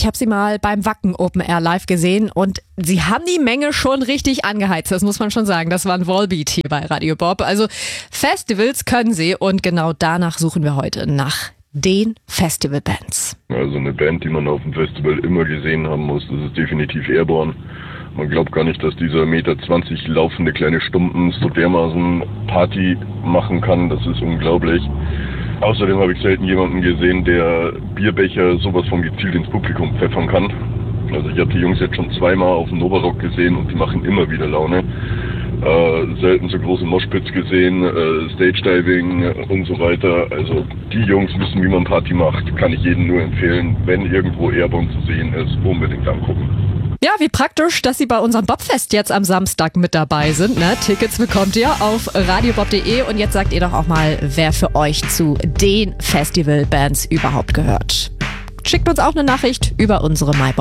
Ich habe sie mal beim Wacken Open Air live gesehen und sie haben die Menge schon richtig angeheizt, das muss man schon sagen. Das war ein Volbeat hier bei Radio Bob. Also Festivals können sie und genau danach suchen wir heute nach den Festivalbands. Also eine Band, die man auf dem Festival immer gesehen haben muss, das ist definitiv Airborne. Man glaubt gar nicht, dass dieser 1,20 Meter laufende kleine Stumpen so dermaßen Party machen kann. Das ist unglaublich. Außerdem habe ich selten jemanden gesehen, der Bierbecher sowas von gezielt ins Publikum pfeffern kann. Also ich habe die Jungs jetzt schon zweimal auf dem Novarock gesehen und die machen immer wieder Laune. Selten so große Moshpits gesehen, Stage-Diving und so weiter. Also die Jungs wissen, wie man Party macht. Kann ich jedem nur empfehlen, wenn irgendwo Airborne zu sehen ist, unbedingt angucken. Ja, wie praktisch, dass Sie bei unserem Bobfest jetzt am Samstag mit dabei sind. Ne? Tickets bekommt ihr auf radiobob.de und jetzt sagt ihr doch auch mal, wer für euch zu den Festivalbands überhaupt gehört. Schickt uns auch eine Nachricht über unsere MyBob